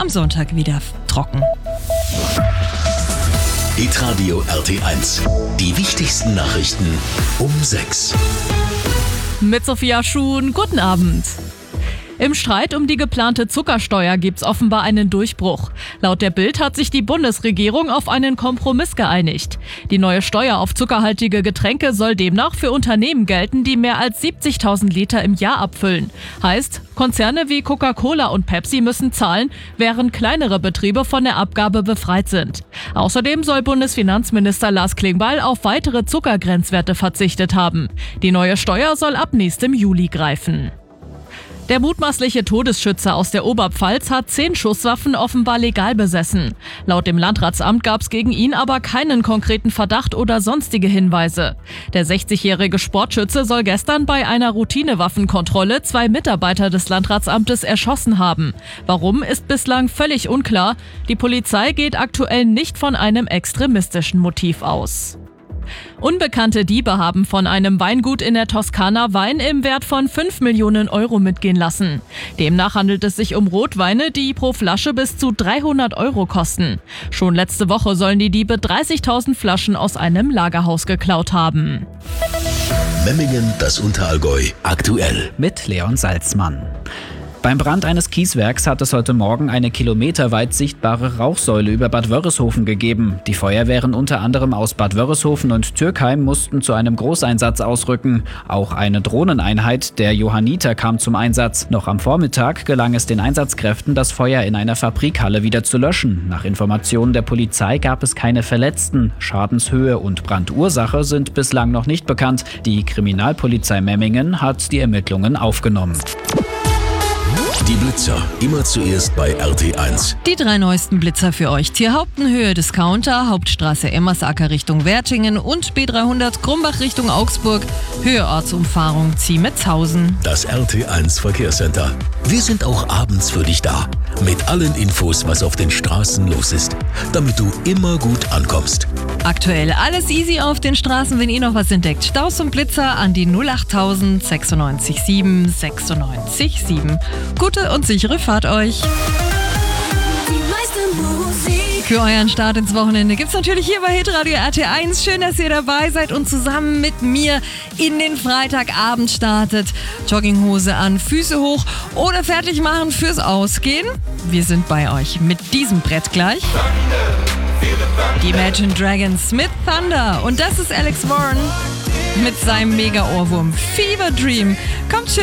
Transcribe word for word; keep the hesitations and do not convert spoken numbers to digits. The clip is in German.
am Sonntag wieder trocken. Hitradio R T eins. Die wichtigsten Nachrichten um sechs. Mit Sophia Schuhn, guten Abend. Im Streit um die geplante Zuckersteuer gibt's offenbar einen Durchbruch. Laut der Bild hat sich die Bundesregierung auf einen Kompromiss geeinigt. Die neue Steuer auf zuckerhaltige Getränke soll demnach für Unternehmen gelten, die mehr als siebzigtausend Liter im Jahr abfüllen. Heißt, Konzerne wie Coca-Cola und Pepsi müssen zahlen, während kleinere Betriebe von der Abgabe befreit sind. Außerdem soll Bundesfinanzminister Lars Klingbeil auf weitere Zuckergrenzwerte verzichtet haben. Die neue Steuer soll ab nächstem Juli greifen. Der mutmaßliche Todesschütze aus der Oberpfalz hat zehn Schusswaffen offenbar legal besessen. Laut dem Landratsamt gab es gegen ihn aber keinen konkreten Verdacht oder sonstige Hinweise. Der sechzigjährige Sportschütze soll gestern bei einer Routinewaffenkontrolle zwei Mitarbeiter des Landratsamtes erschossen haben. Warum, ist bislang völlig unklar. Die Polizei geht aktuell nicht von einem extremistischen Motiv aus. Unbekannte Diebe haben von einem Weingut in der Toskana Wein im Wert von fünf Millionen Euro mitgehen lassen. Demnach handelt es sich um Rotweine, die pro Flasche bis zu dreihundert Euro kosten. Schon letzte Woche sollen die Diebe dreißigtausend Flaschen aus einem Lagerhaus geklaut haben. Memmingen, das Unterallgäu, aktuell. Mit Leon Salzmann. Beim Brand eines Kieswerks hat es heute Morgen eine kilometerweit sichtbare Rauchsäule über Bad Wörishofen gegeben. Die Feuerwehren unter anderem aus Bad Wörishofen und Türkheim mussten zu einem Großeinsatz ausrücken. Auch eine Drohneneinheit der Johanniter kam zum Einsatz. Noch am Vormittag gelang es den Einsatzkräften, das Feuer in einer Fabrikhalle wieder zu löschen. Nach Informationen der Polizei gab es keine Verletzten. Schadenshöhe und Brandursache sind bislang noch nicht bekannt. Die Kriminalpolizei Memmingen hat die Ermittlungen aufgenommen. Die Blitzer, immer zuerst bei R T eins. Die drei neuesten Blitzer für euch. Tierhauptenhöhe Discounter, Hauptstraße Emmersacker Richtung Wertingen und B dreihundert Krumbach Richtung Augsburg, Höhe Ortsumfahrung Ziemetzhausen. Das R T eins Verkehrscenter. Wir sind auch abends für dich da. Mit allen Infos, was auf den Straßen los ist. Damit du immer gut ankommst. Aktuell alles easy auf den Straßen, wenn ihr noch was entdeckt. Staus und Blitzer an die null acht null null sechsundneunzig sieben sechsundneunzig sieben. Gute und sichere Fahrt euch. Für euren Start ins Wochenende gibt's natürlich hier bei Hitradio R T eins. Schön, dass ihr dabei seid und zusammen mit mir in den Freitagabend startet. Jogginghose an, Füße hoch oder fertig machen fürs Ausgehen. Wir sind bei euch mit diesem Brett gleich. Die Imagine Dragons mit Thunder. Und das ist Alex Warren mit seinem Mega-Ohrwurm Fever Dream. Kommt schön.